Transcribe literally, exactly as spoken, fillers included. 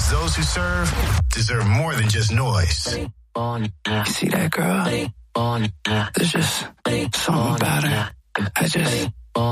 Because those who serve deserve more than just noise. You see that girl? There's just something about her. I just...